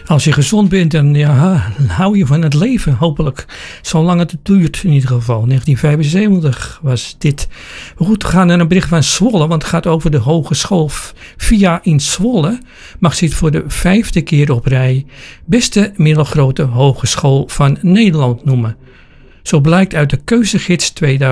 Als je gezond bent, dan hou je van het leven, hopelijk. Zolang het duurt in ieder geval. 1975 was dit. Goed, we gaan naar een bericht van Zwolle, want het gaat over de Hogeschool VIA in Zwolle. Mag zich voor de 5e keer op rij beste middelgrote hogeschool van Nederland noemen. Zo blijkt uit de keuzegids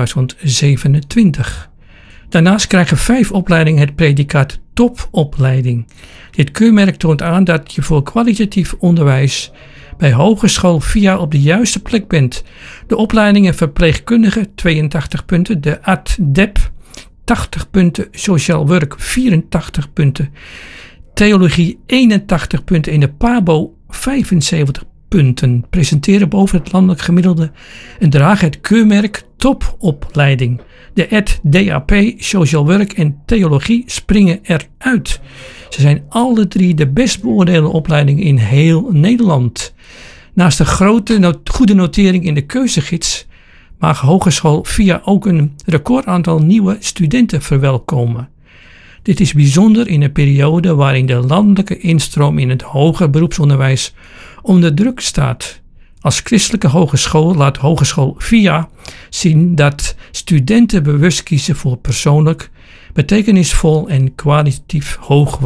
2027. Daarnaast krijgen 5 opleidingen het predicaat topopleiding. Dit keurmerk toont aan dat je voor kwalitatief onderwijs bij Hogeschool VIA op de juiste plek bent. De opleidingen verpleegkundige 82 punten, de ADEP 80 punten, Social Work 84 punten, Theologie 81 punten en de PABO 75 punten. Presenteren boven het landelijk gemiddelde en dragen het keurmerk topopleiding. De DAP, Social Work en Theologie springen eruit. Ze zijn alle 3 de best beoordeelde opleidingen in heel Nederland. Naast de goede notering in de keuzegids mag Hogeschool VIA ook een recordaantal nieuwe studenten verwelkomen. Dit is bijzonder in een periode waarin de landelijke instroom in het hoger beroepsonderwijs onder druk staat. Als christelijke hogeschool laat Hogeschool VIA zien dat studenten bewust kiezen voor persoonlijk, betekenisvol en kwalitatief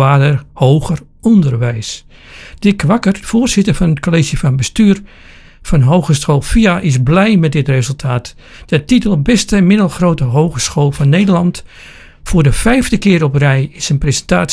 hoger onderwijs. Dick Wakker, voorzitter van het college van bestuur van Hogeschool VIA, is blij met dit resultaat. De titel Beste Middelgrote Hogeschool van Nederland voor de 5e keer op rij is een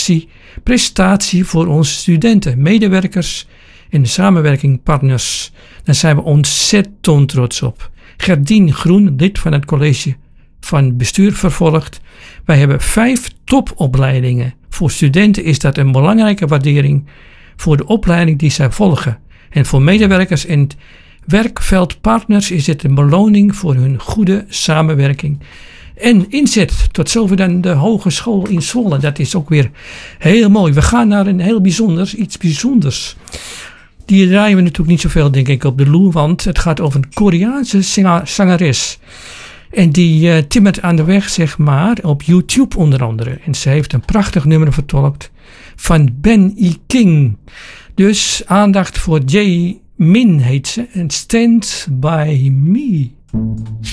prestatie voor onze studenten, medewerkers en de samenwerkingpartners. Daar zijn we ontzettend trots op. Gerdien Groen, lid van het college van bestuur, vervolgt: wij hebben 5 topopleidingen. Voor studenten is dat een belangrijke waardering voor de opleiding die zij volgen. En voor medewerkers en werkveldpartners is dit een beloning voor hun goede samenwerking en inzet. Tot zover dan de Hogeschool in Zwolle. Dat is ook weer heel mooi. We gaan naar een heel iets bijzonders. Die draaien we natuurlijk niet zoveel, denk ik, op de loer, want het gaat over een Koreaanse zangeres. En die timmert aan de weg, zeg maar, op YouTube onder andere. En ze heeft een prachtig nummer vertolkt van Ben E. King. Dus aandacht voor Jae Min heet ze. En Stand By Me.